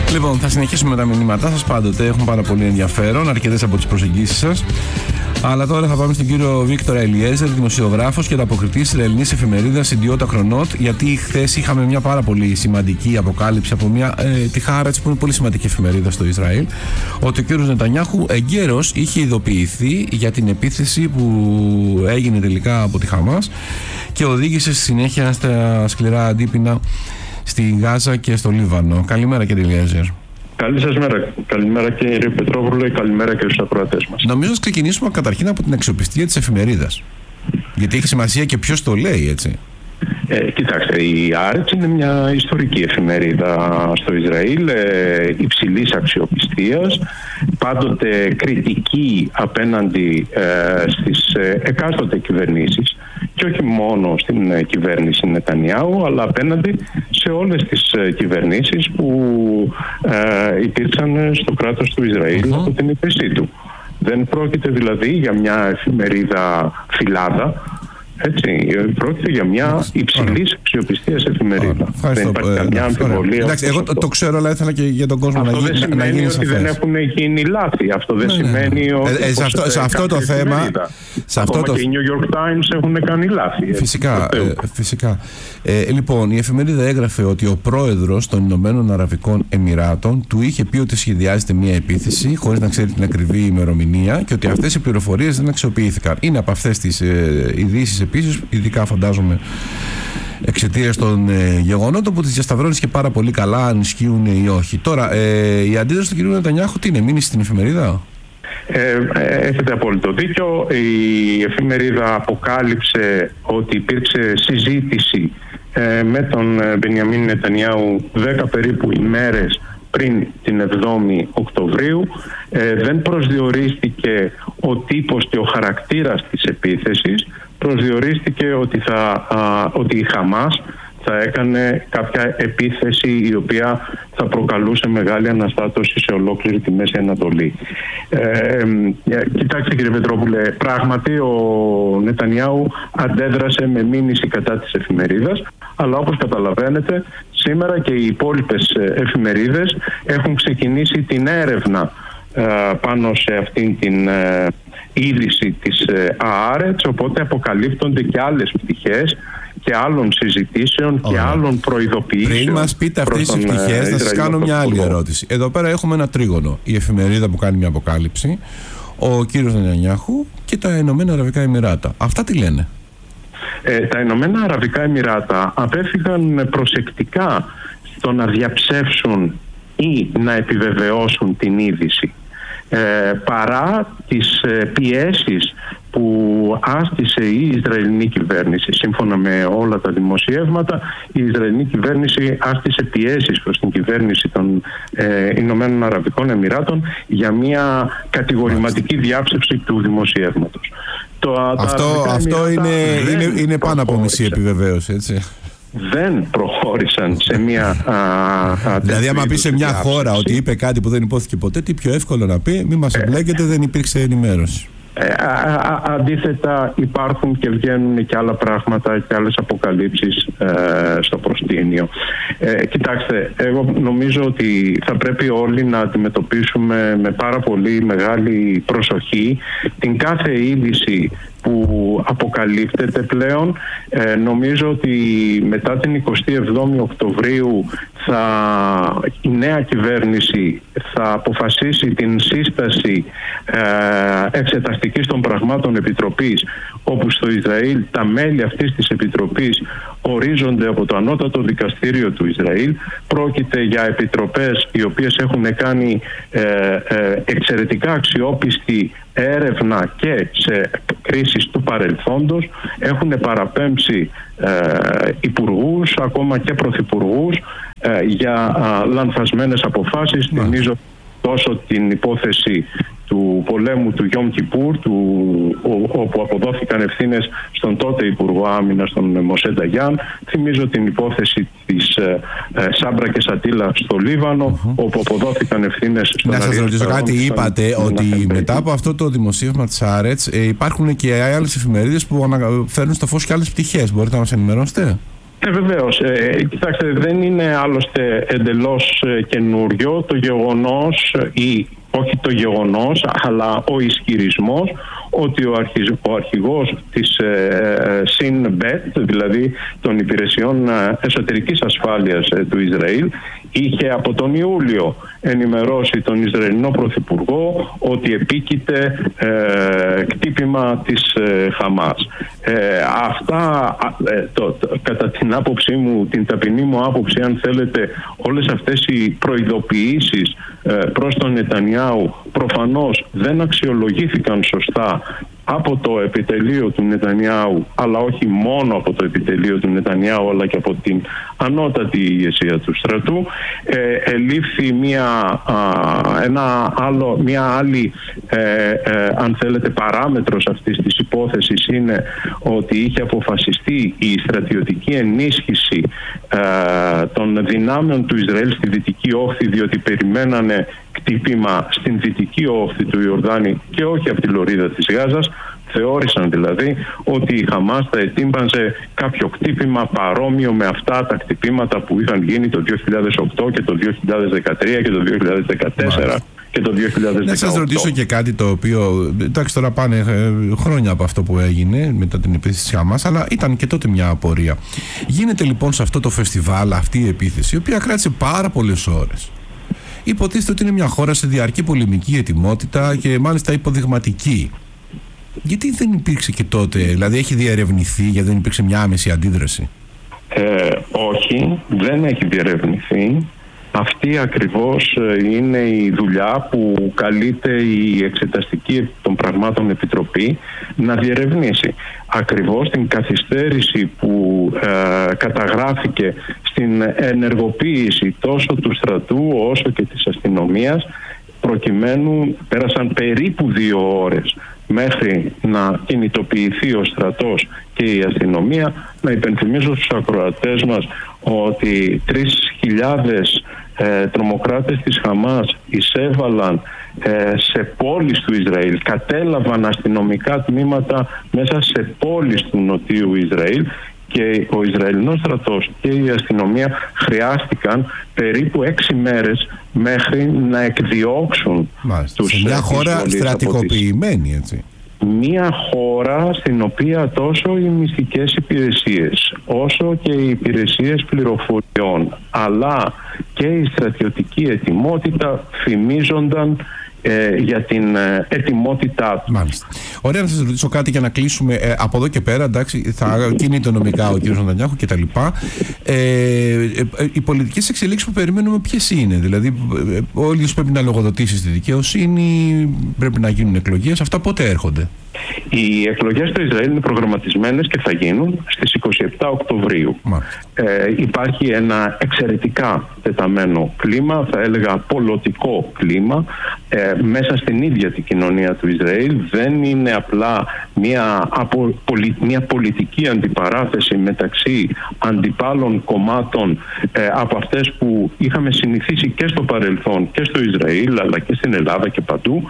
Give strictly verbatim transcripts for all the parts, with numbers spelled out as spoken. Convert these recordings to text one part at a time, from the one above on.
Λοιπόν, θα συνεχίσουμε με τα μηνύματά σας πάντοτε. Έχουν πάρα πολύ ενδιαφέρον, αρκετές από τις προσεγγίσεις σας. Αλλά τώρα θα πάμε στον κύριο Βίκτορα Ελιέζερ, δημοσιογράφος και ανταποκριτής της Ισραηλινής εφημερίδας Ιντιότα Χρονότ, γιατί χθες είχαμε μια πάρα πολύ σημαντική αποκάλυψη από μια ε, τη Χάρετς, που είναι πολύ σημαντική εφημερίδα στο Ισραήλ, ότι ο κύριος Νετανιάχου εγκαίρος είχε ειδοποιηθεί για την επίθεση που έγινε τελικά από τη Χαμάς και οδήγησε στη συνέχεια στα σκληρά αντίπεινα στη Γάζα και στο Λίβανο. Καλημέρα, κύριε Ελιέζερ. Καλή σας μέρα. Καλημέρα, κύριε Πετρόπουλε, καλημέρα και στους ακροατές μας. Νομίζω να ξεκινήσουμε καταρχήν από την αξιοπιστία της εφημερίδας. Γιατί έχει σημασία και ποιος το λέει, έτσι. Ε, κοιτάξτε, η Άρετς είναι μια ιστορική εφημερίδα στο Ισραήλ, ε, υψηλής αξιοπιστίας, πάντοτε κριτική απέναντι ε, στις ε, εκάστοτε κυβερνήσεις, και όχι μόνο στην ε, κυβέρνηση Νετανιάου, αλλά απέναντι σε όλες τις ε, κυβερνήσεις που ε, υπήρξαν στο κράτος του Ισραήλ mm-hmm. από την ίδρυσή του. Δεν πρόκειται δηλαδή για μια εφημερίδα φυλάδα. Έτσι, πρόκειται για μια υψηλής αξιοπιστίας εφημερίδα. Δεν υπάρχει καμιά αμφιβολία. Εντάξει, εγώ το, το ξέρω, αλλά ήθελα και για τον κόσμο αυτό να, δεν γίνει, να γίνει ότι σαφές. Δεν έχουν γίνει λάθη. Αυτό δεν ναι, σημαίνει ναι. ότι. Ε, σε αυτό, σε αυτό το θέμα. Σε αυτό το... και οι New York Times έχουν κάνει λάθη. Φυσικά. Ε, φυσικά. Ε, λοιπόν, η εφημερίδα έγραφε ότι ο πρόεδρος των Ηνωμένων Αραβικών Εμιράτων του είχε πει ότι σχεδιάζεται μια επίθεση, χωρίς να ξέρει την ακριβή ημερομηνία, και ότι αυτές οι πληροφορίες δεν αξιοποιήθηκαν. Είναι από αυτές τις ε, ειδήσεις επίσης, ειδικά φαντάζομαι εξαιτίας των ε, γεγονότων που τις διασταυρώνεις και πάρα πολύ καλά αν ισχύουν ή όχι. Τώρα, ε, η αντίδραση του κ. Νετανιάχου τι είναι, μείνει στην εφημερίδα? Ε, έχετε απόλυτο δίκιο. Η εφημερίδα αποκάλυψε ότι υπήρξε συζήτηση ε, με τον Μπενιαμίν Νετανιάου δέκα περίπου ημέρες πριν την εβδόμη Οκτωβρίου. Ε, δεν προσδιορίστηκε ο τύπος και ο χαρακτήρας της επίθεσης. Προσδιορίστηκε ότι, θα, α, ότι η Χαμάς θα έκανε κάποια επίθεση η οποία θα προκαλούσε μεγάλη αναστάτωση σε ολόκληρη τη Μέση Ανατολή. Ε, κοιτάξτε, κύριε Πετρόπουλε, πράγματι ο Νετανιάου αντέδρασε με μήνυση κατά της εφημερίδας, αλλά όπως καταλαβαίνετε σήμερα και οι υπόλοιπες εφημερίδες έχουν ξεκινήσει την έρευνα ε, πάνω σε αυτήν την ε, είδηση της Άρετς, οπότε αποκαλύπτονται και άλλες πτυχές και άλλων συζητήσεων Ωραία. και άλλων προειδοποιήσεων. Πριν μας πείτε αυτές τις πτυχές, θα σας κάνω μια άλλη ερώτηση. Εδώ πέρα έχουμε ένα τρίγωνο. Η εφημερίδα που κάνει μια αποκάλυψη, ο κύριος Νετανιάχου και τα Ηνωμένα Αραβικά Εμιράτα. Αυτά τι λένε? Ε, τα Ηνωμένα Αραβικά Εμιράτα απέφυγαν προσεκτικά στο να διαψεύσουν ή να επιβεβαιώσουν την είδηση. Ε, παρά τις ε, πιέσεις που άσκησε η Ισραηλινή κυβέρνηση. Σύμφωνα με όλα τα δημοσιεύματα, η Ισραηλινή κυβέρνηση άσκησε πιέσεις προς την κυβέρνηση των ε, Ηνωμένων Αραβικών Εμιράτων για μια κατηγορηματική διάψευση του δημοσιεύματος. Το, αυτό αυτό είναι, είναι, είναι πάνω από μισή επιβεβαίωση, έτσι. Δεν προχώρησαν σε μια. Α, α, δηλαδή, άμα πει σε μια διάψευση. χώρα ότι είπε κάτι που δεν υπόθηκε ποτέ, τι πιο εύκολο να πει, μη μας εμπλέκετε, δεν υπήρξε ενημέρωση. Ε, α, α, αντίθετα, υπάρχουν και βγαίνουν και άλλα πράγματα και άλλες αποκαλύψεις ε, στο προσκήνιο. Ε, κοιτάξτε, εγώ νομίζω ότι θα πρέπει όλοι να αντιμετωπίσουμε με πάρα πολύ μεγάλη προσοχή την κάθε είδηση που αποκαλύπτεται πλέον. Ε, νομίζω ότι μετά την εικοστή εβδόμη Οκτωβρίου θα, η νέα κυβέρνηση θα αποφασίσει την σύσταση ε, εξεταστικής των πραγμάτων επιτροπής, όπου στο Ισραήλ τα μέλη αυτής της επιτροπής ορίζονται από το Ανώτατο Δικαστήριο του Ισραήλ. Πρόκειται για επιτροπές οι οποίες έχουν κάνει ε, ε, εξαιρετικά αξιόπιστη έρευνα και σε κρίσεις του παρελθόντος, έχουν παραπέμψει ε, υπουργούς, ακόμα και πρωθυπουργούς ε, για ε, λανθασμένες αποφάσεις. Θυμίζω τόσο την υπόθεση του πολέμου του Γιόμ Κιπούρ, του, όπου αποδόθηκαν ευθύνες στον τότε Υπουργό Άμυνας, τον Μοσέ Νταγιάν. Θυμίζω την υπόθεση της ε, ε, Σάμπρα και Σατίλα στο Λίβανο, uh-huh. όπου αποδόθηκαν ευθύνες στον Να σας ρωτήσω κάτι, είπατε στον, ότι στον μετά από αυτό το δημοσίευμα της Άρετς ε, υπάρχουν και άλλες εφημερίδες που φέρνουν στο φως και άλλες πτυχές. Μπορείτε να μας ενημερώσετε? Ε, βεβαίως. Ε, κοιτάξτε, δεν είναι άλλωστε εντελώς ε, καινούριο το γεγονός ή όχι το γεγονός, αλλά ο ισχυρισμός ότι ο, αρχι, ο αρχηγός της ε, ΣΥΝ-ΜΠΕΤ, δηλαδή των υπηρεσιών εσωτερικής ασφάλειας ε, του Ισραήλ, είχε από τον Ιούλιο ενημερώσει τον Ισραηλινό Πρωθυπουργό ότι επίκειται ε, κτύπημα της ε, Χαμάς. Ε, αυτά, ε, το, το, κατά την άποψή μου, την ταπεινή μου άποψη, αν θέλετε, όλες αυτές οι προειδοποιήσεις ε, προς τον Νετανιάου προφανώς δεν αξιολογήθηκαν σωστά από το επιτελείο του Νετανιάου, αλλά όχι μόνο από το επιτελείο του Νετανιάου, αλλά και από την ανώτατη ηγεσία του στρατού. Ε, ελήφθη μια, α, ένα άλλο, μια άλλη ε, ε, αν θέλετε παράμετρος αυτής της υπόθεσης είναι ότι είχε αποφασιστεί η στρατιωτική ενίσχυση ε, των δυνάμεων του Ισραήλ στη Δυτική Όχθη, διότι περιμένανε κτύπημα στην Δυτική Όχθη του Ιορδάνη και όχι από τη λωρίδα της Γάζας. Θεώρησαν δηλαδή ότι η Χαμάς θα ετοίμαζε κάποιο κτύπημα παρόμοιο με αυτά τα κτυπήματα που είχαν γίνει το δύο χιλιάδες οκτώ και το δύο χιλιάδες δεκατρία και το δύο χιλιάδες δεκατέσσερα. Μάλιστα. Και το δύο χιλιάδες δεκαοκτώ. Να σας ρωτήσω και κάτι το οποίο, εντάξει, τώρα πάνε ε, χρόνια από αυτό που έγινε μετά την επίθεση της Χαμάς, αλλά ήταν και τότε μια απορία. Γίνεται λοιπόν σε αυτό το φεστιβάλ αυτή η επίθεση, η οποία κράτησε πάρα πολλές ώρες. Υποτίθεται ότι είναι μια χώρα σε διαρκή πολεμική ετοιμότητα και μάλιστα υποδειγματική. Γιατί δεν υπήρξε και τότε, δηλαδή έχει διερευνηθεί, γιατί δεν υπήρξε μια άμεση αντίδραση? Ε, όχι, δεν έχει διερευνηθεί. Αυτή ακριβώς είναι η δουλειά που καλείται η Εξεταστική των Πραγμάτων Επιτροπή να διερευνήσει. Ακριβώς την καθυστέρηση που ε, καταγράφηκε στην ενεργοποίηση τόσο του στρατού όσο και της αστυνομίας, προκειμένου πέρασαν περίπου δύο ώρες μέχρι να κινητοποιηθεί ο στρατός και η αστυνομία. Να υπενθυμίσω στους ακροατές μας ότι τρεις χιλιάδες ε, τρομοκράτες της Χαμάς εισέβαλαν ε, σε πόλεις του Ισραήλ, κατέλαβαν αστυνομικά τμήματα μέσα σε πόλεις του νοτίου Ισραήλ, και ο Ισραηλινός στρατός και η αστυνομία χρειάστηκαν περίπου έξι μέρες μέχρι να εκδιώξουν Μάλιστα. τους σε μια χώρα στρατικοποιημένη, έτσι. Μια χώρα στην οποία τόσο οι μυστικές υπηρεσίες όσο και οι υπηρεσίες πληροφοριών αλλά και η στρατιωτική ετοιμότητα φημίζονταν Ε, για την ε, ετοιμότητά του. Μάλιστα. Ωραία, να σας ρωτήσω κάτι για να κλείσουμε. Ε, από εδώ και πέρα, εντάξει, θα κινείται νομικά ο κ. Νετανιάχου και τα λοιπά. Ε, ε, οι πολιτικές εξελίξεις που περιμένουμε ποιες είναι? Δηλαδή, ε, όλοι πρέπει να λογοδοτήσει στη δικαιοσύνη, πρέπει να γίνουν εκλογές. Αυτά πότε έρχονται? Οι εκλογές στο Ισραήλ είναι προγραμματισμένες και θα γίνουν στις είκοσι επτά Οκτωβρίου. Ε, υπάρχει ένα εξαιρετικά τεταμένο κλίμα, θα έλεγα πολιτικό κλίμα, ε, μέσα στην ίδια την κοινωνία του Ισραήλ. Δεν είναι απλά μια, απο, πολι, μια πολιτική αντιπαράθεση μεταξύ αντιπάλων κομμάτων ε, από αυτές που είχαμε συνηθίσει και στο παρελθόν και στο Ισραήλ αλλά και στην Ελλάδα και παντού.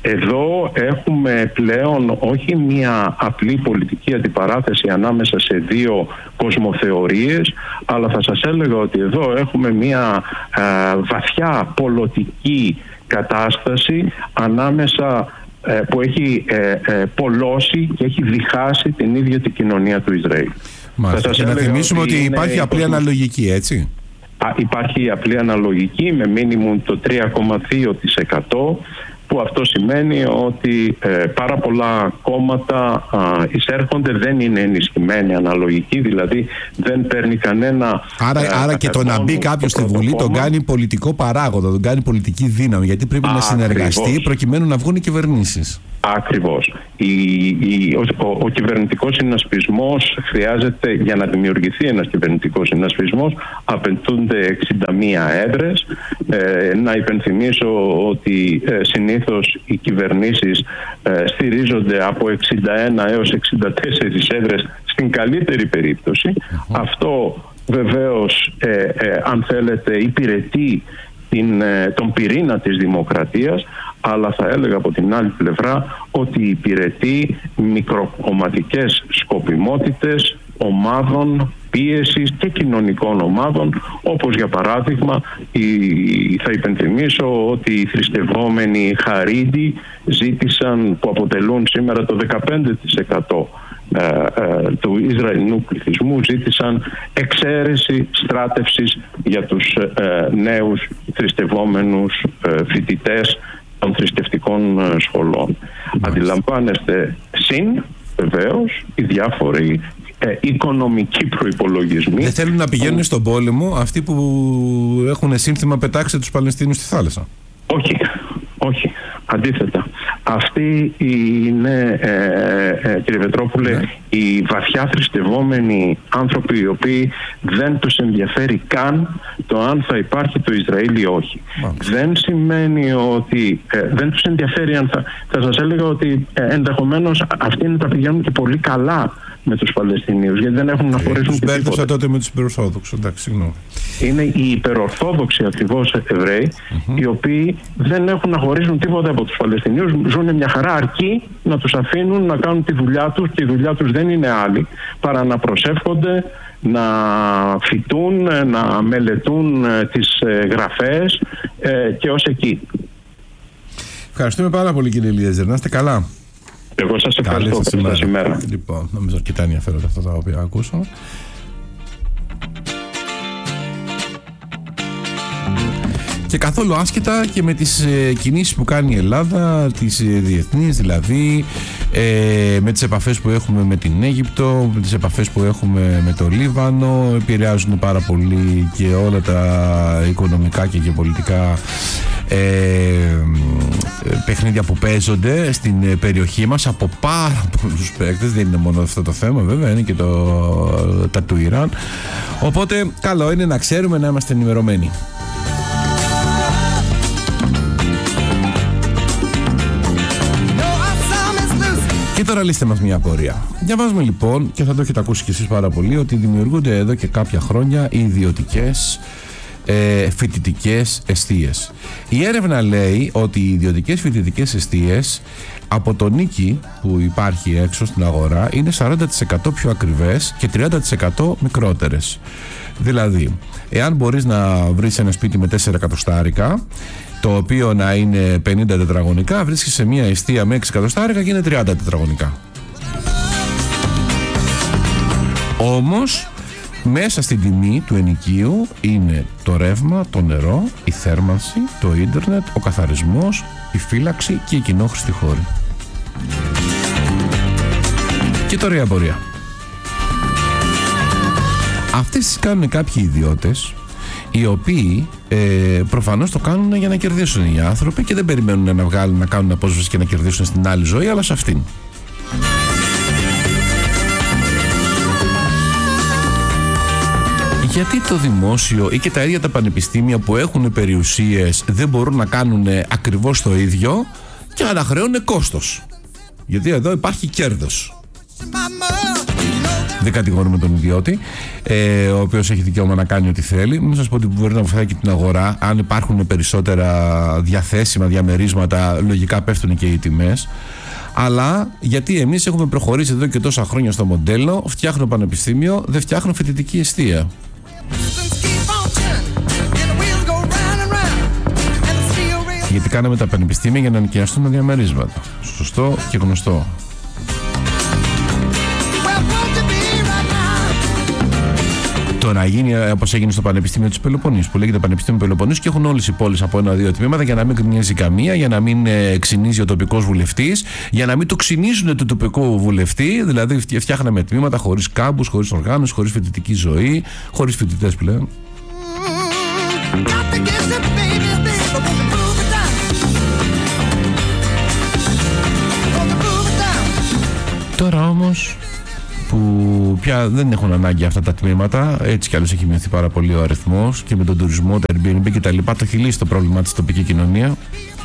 Εδώ έχουμε πλέον όχι μια απλή πολιτική αντιπαράθεση ανάμεσα σε δύο κοσμοθεωρίες, αλλά θα σας έλεγα ότι εδώ έχουμε μια ε, βαθιά πολιτική κατάσταση ανάμεσα ε, που έχει ε, ε, πολλώσει και έχει διχάσει την ίδια την κοινωνία του Ισραήλ. Μάλιστα. Και να θυμίσουμε ότι, ότι υπάρχει απλή αναλογική, έτσι. Α, υπάρχει απλή αναλογική με μίνιμουμ το τρία κόμμα δύο τοις εκατό, που αυτό σημαίνει ότι ε, πάρα πολλά κόμματα α, εισέρχονται, δεν είναι ενισχυμένη αναλογική, δηλαδή δεν παίρνει κανένα... Άρα, ε, άρα και το να μπει κάποιος στη Βουλή τον κάνει πολιτικό παράγοντα, τον κάνει πολιτική δύναμη, γιατί πρέπει α, να συνεργαστεί ακριβώς, προκειμένου να βγουν οι κυβερνήσεις. Ακριβώς. Η, η, ο, ο, ο κυβερνητικός συνασπισμός χρειάζεται, για να δημιουργηθεί ένας κυβερνητικός συνασπισμός, απαιτούνται εξήντα μία έδρες. Ε, να υπενθυμίσω ότι ε, συνήθως οι κυβερνήσεις ε, στηρίζονται από εξήντα ένα έως εξήντα τέσσερις έδρες στην καλύτερη περίπτωση. Uh-huh. Αυτό βεβαίως, ε, ε, αν θέλετε, υπηρετεί την, ε, τον πυρήνα της δημοκρατίας, αλλά θα έλεγα από την άλλη πλευρά ότι υπηρετεί μικροκομματικές σκοπιμότητες ομάδων πίεσης και κοινωνικών ομάδων, όπως για παράδειγμα η, θα υπενθυμίσω ότι οι θρησκευόμενοι Χαρίντι ζήτησαν, που αποτελούν σήμερα το δεκαπέντε τοις εκατό ε, ε, του Ισραηλινού πληθυσμού, ζήτησαν εξαίρεση στράτευσης για τους ε, νέους θρησκευόμενους ε, φοιτητές των θρησκευτικών ε, σχολών. Αντιλαμβάνεστε, συν βεβαίως οι διάφοροι ε, οικονομικοί προϋπολογισμοί. Δεν θέλουν να πηγαίνουν που... στον πόλεμο αυτοί που έχουν σύνθημα «Πετάξτε τους Παλαιστίνους στη θάλασσα». Όχι, όχι. Αντίθετα. Αυτοί είναι, ε, ε, κύριε Πετρόπουλε, ναι. οι βαθιά θρησκευόμενοι άνθρωποι οι οποίοι δεν τους ενδιαφέρει καν το αν θα υπάρχει το Ισραήλ ή όχι. Μάλιστα. Δεν σημαίνει ότι ε, δεν τους ενδιαφέρει αν θα, θα σας έλεγα ότι ε, ενδεχομένως αυτοί είναι τα πηγαίνουν και πολύ καλά με τους Παλαιστινίους, γιατί δεν έχουν να χωρίσουν τους τίποτα. Τους μπέρδεψα τότε με τους υπερορθόδοξους, εντάξει, συγγνώμη. Είναι οι υπερορθόδοξοι ακριβώς Εβραίοι, mm-hmm. οι οποίοι δεν έχουν να χωρίσουν τίποτα από τους Παλαιστινίους, ζουν μια χαρά, αρκεί να τους αφήνουν να κάνουν τη δουλειά τους, και η δουλειά τους δεν είναι άλλη παρά να προσεύχονται, να φοιτούν, να μελετούν τις γραφές ε, και ως εκεί. Ευχαριστούμε πάρα πολύ, κύριε Ελιέζερ. Να είστε καλά. Εγώ σας ευχαριστώ που ήρθατε σήμερα. Λοιπόν, νομίζω αρκετά ενδιαφέροντα αυτά τα οποία ακούσαμε. Και καθόλου άσχετα και με τις ε, κινήσεις που κάνει η Ελλάδα, τις ε, διεθνείς δηλαδή, ε, με τις επαφές που έχουμε με την Αίγυπτο, με τις επαφές που έχουμε με το Λίβανο, επηρεάζουν πάρα πολύ και όλα τα οικονομικά και γεωπολιτικά ε, παιχνίδια που παίζονται στην περιοχή μας από πάρα πολλούς παίκτες. Δεν είναι μόνο αυτό το θέμα, βέβαια, είναι και το, τα του Ιράν. Οπότε καλό είναι να ξέρουμε, να είμαστε ενημερωμένοι. Και τώρα λύστε μας μια απορία. Διαβάζουμε λοιπόν, και θα το έχετε ακούσει κι εσείς πάρα πολύ, ότι δημιουργούνται εδώ και κάποια χρόνια οι ιδιωτικές ε, φοιτητικές εστίες. Η έρευνα λέει ότι οι ιδιωτικές φοιτητικές εστίες από το νίκη που υπάρχει έξω στην αγορά είναι σαράντα τοις εκατό πιο ακριβές και τριάντα τοις εκατό μικρότερες. Δηλαδή, εάν μπορείς να βρεις ένα σπίτι με τέσσερα εκατοστάρικα, το οποίο να είναι πενήντα τετραγωνικά, βρίσκεις σε μια εστία με έξι εκατοστάρικα και είναι τριάντα τετραγωνικά. Όμως, μέσα στην τιμή του ενοικίου είναι το ρεύμα, το νερό, η θέρμανση, το ίντερνετ, ο καθαρισμός, η φύλαξη και η κοινόχρηστη χώρη. Και τώρα η απορία. Αυτές τις κάνουν κάποιοι ιδιώτες, οι οποίοι ε, προφανώς το κάνουν για να κερδίσουν οι άνθρωποι και δεν περιμένουν να βγάλουν, να κάνουν απόσβεση και να κερδίσουν στην άλλη ζωή, αλλά σε αυτήν. Γιατί το δημόσιο ή και τα ίδια τα πανεπιστήμια που έχουν περιουσίες δεν μπορούν να κάνουν ακριβώς το ίδιο και αναχρεώνουν κόστος? Γιατί εδώ υπάρχει κέρδος. Δεν κατηγορούμε τον ιδιώτη, ε, ο οποίος έχει δικαίωμα να κάνει ό,τι θέλει. Μην σας πω ότι μπορεί να βοηθάει και την αγορά. Αν υπάρχουν περισσότερα διαθέσιμα διαμερίσματα, λογικά πέφτουν και οι τιμές. Αλλά γιατί εμείς έχουμε προχωρήσει εδώ και τόσα χρόνια στο μοντέλο, φτιάχνω πανεπιστήμιο, δεν φτιάχνω φοιτητική εστία. Γιατί κάναμε τα πανεπιστήμια για να νοικιαστούν διαμερίσματα. Σωστό και γνωστό. Το να γίνει όπως έγινε στο Πανεπιστήμιο της Πελοποννήσου, που λέγεται Πανεπιστήμιο Πελοποννήσου, και έχουν όλες οι πόλεις από ένα-δύο τμήματα για να μην γκρινιάζει καμία, για να μην ε, ξυνίζει ο τοπικός βουλευτής, για να μην το ξυνίζουν το τοπικό βουλευτή. Δηλαδή, φτιάχναμε τμήματα χωρίς κάμπους, χωρίς οργάνωση, χωρίς φοιτητική ζωή, χωρίς φοιτητές πλέον. Τώρα όμως, που πια δεν έχουν ανάγκη αυτά τα τμήματα, έτσι κι άλλως έχει μειωθεί πάρα πολύ ο αριθμός και με τον τουρισμό, τα Airbnb και τα λοιπά, το έχει λύσει το πρόβλημα της τοπική κοινωνία.